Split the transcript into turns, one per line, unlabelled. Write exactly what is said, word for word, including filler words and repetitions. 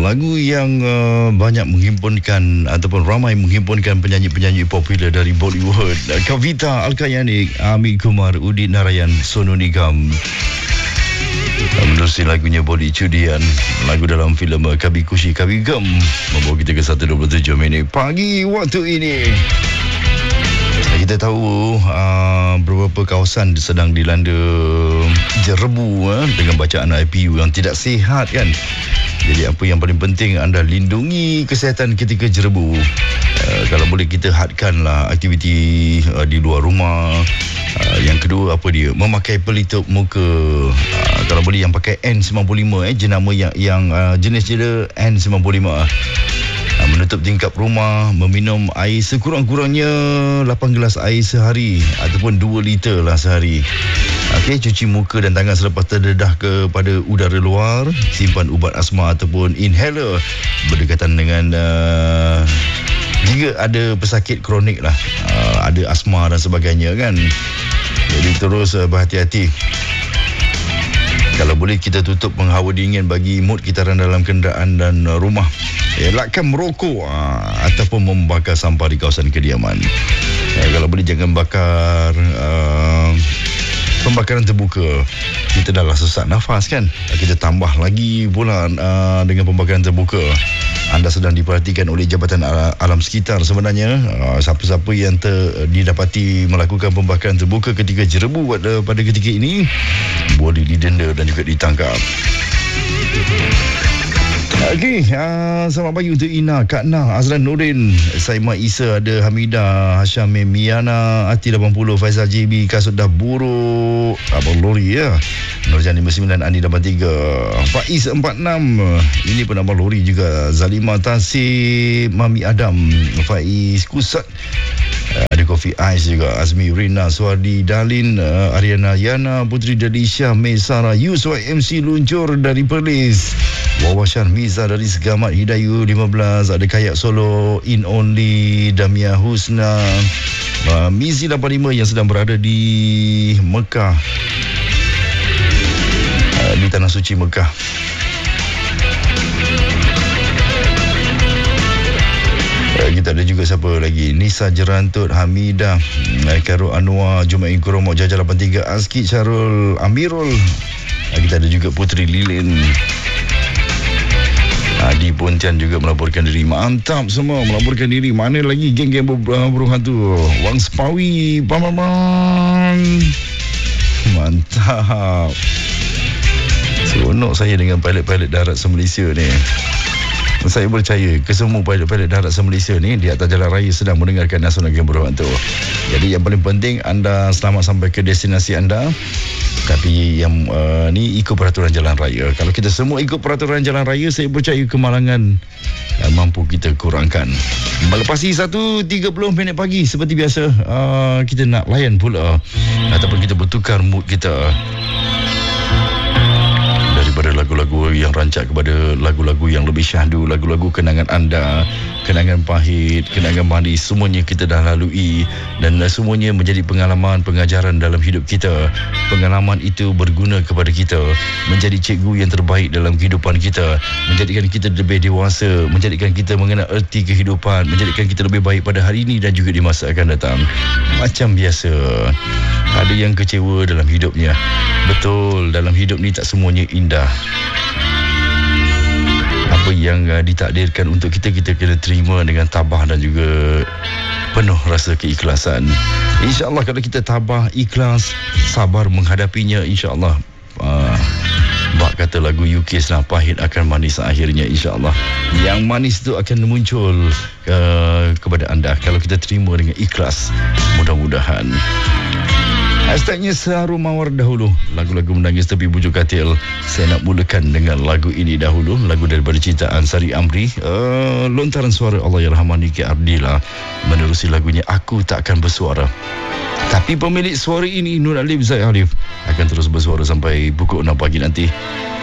lagu yang uh, banyak menghimpunkan ataupun ramai menghimpunkan penyanyi-penyanyi popular dari Bollywood. Kavita Alkayanik, Amit Kumar, Udit Narayan, Sonu Nigam. Menerusi lagunya Bodi Cudian, lagu dalam filem Kabi Kushi Kabi Gem, membawa kita ke satu dua puluh tujuh minit pagi waktu ini. Kita tahu uh, beberapa kawasan sedang dilanda jerebu uh, dengan bacaan I P U yang tidak sihat kan. Jadi apa yang paling penting, anda lindungi kesihatan ketika jerebu. Uh, kalau boleh kita hadkanlah aktiviti uh, di luar rumah. Uh, yang kedua apa dia? Memakai pelitup muka. Uh, kalau boleh yang pakai N sembilan puluh lima eh jenama yang yang uh, jenis dia N sembilan puluh lima. Menutup tingkap rumah, meminum air sekurang-kurangnya lapan gelas air sehari ataupun dua liter lah sehari. Okey, cuci muka dan tangan selepas terdedah kepada udara luar, simpan ubat asma ataupun inhaler berdekatan dengan uh, jika ada pesakit kronik lah, uh, ada asma dan sebagainya kan. Jadi terus uh, berhati-hati. Kalau boleh kita tutup penghawa dingin bagi mood kitaran dalam kenderaan dan uh, rumah. Elakkan merokok uh, ataupun membakar sampah di kawasan kediaman. Eh, kalau boleh jangan bakar uh, pembakaran terbuka. Kita dah lah sesak nafas kan. Kita tambah lagi pula uh, dengan pembakaran terbuka. Anda sedang diperhatikan oleh Jabatan Alam Sekitar sebenarnya. Uh, siapa-siapa yang ter, didapati melakukan pembakaran terbuka ketika jerebu pada, pada ketika ini boleh didenda dan juga ditangkap. Okey, uh, selamat pagi untuk Ina, Kak Nah, Azlan Nordin, Saimah Isa, ada Hamidah, Hasham Miana, Ati lapan puluh, Faizal J B, Kasut dah buruk, Abang Lori ya, Nurjan lima sembilan, Andi lapan tiga, Faiz empat enam, ini pun Abang Lori juga, Zalima Tasib, Mami Adam, Faiz Kusat, ada Coffee Ice juga, Azmi Rina, Suardi Dalin, uh, Ariana Yana, Putri Dadisha, May Sarah, Yusuf M C Luncur dari Perlis, Wawashan Miza dari Segamat Hidayu lima belas, ada Kayak Solo, In Only, Damia Husna, uh, Mizi lapan lima yang sedang berada di Mekah, uh, di Tanah Suci Mekah. Kita ada juga siapa lagi, Nisa Jerantut, Hamidah, Karo Anwar, Jumain Kuromok, Jaja lapan tiga, Azki Syarul, Amirul. Kita ada juga Putri Lilin, Adi Pontian juga melaporkan diri. Mantap semua melaporkan diri. Mana lagi geng-geng beruhan tu? Wang Sepawi, bang, bang, bang. Mantap. Seronok saya dengan pilot-pilot darat se-Malaysia ni. Saya percaya kesemua pilot-pilot darat se-Malaysia ni di atas jalan raya sedang mendengarkan Nasional Game Beruhan tu. Jadi yang paling penting anda selamat sampai ke destinasi anda. Tapi yang uh, ni ikut peraturan jalan raya. Kalau kita semua ikut peraturan jalan raya, saya percaya kemalangan uh, mampu kita kurangkan. Melepasi satu tiga puluh minit pagi seperti biasa, uh, kita nak layan pula ataupun kita bertukar mood kita daripada lagu-lagu yang rancak kepada lagu-lagu yang lebih syahdu, lagu-lagu kenangan anda, kenangan pahit, kenangan manis, semuanya kita dah lalui dan semuanya menjadi pengalaman, pengajaran dalam hidup kita. Pengalaman itu berguna kepada kita, menjadi cikgu yang terbaik dalam kehidupan kita, menjadikan kita lebih dewasa, menjadikan kita mengenal erti kehidupan, menjadikan kita lebih baik pada hari ini dan juga di masa akan datang. Macam biasa, ada yang kecewa dalam hidupnya. Betul, dalam hidup ni tak semuanya indah. Apa yang uh, ditakdirkan untuk kita, kita kena terima dengan tabah dan juga penuh rasa keikhlasan. InsyaAllah kalau kita tabah, ikhlas, sabar menghadapinya, insyaAllah uh, bak kata lagu U K lah, pahit akan manis akhirnya, insyaAllah. Yang manis itu akan muncul uh, kepada anda kalau kita terima dengan ikhlas, mudah-mudahan. Hashtagnya Seharum Mawar dahulu, lagu-lagu menangis tepi bujuk katil. Saya nak mulakan dengan lagu ini dahulu, lagu daripada ciptaan Sari Amri, uh, lontaran suara Allahyarham Niki Ardila, menerusi lagunya Aku Takkan Bersuara. Tapi pemilik suara ini, Nur Alif Zaid Alif, akan terus bersuara sampai pukul enam pagi nanti.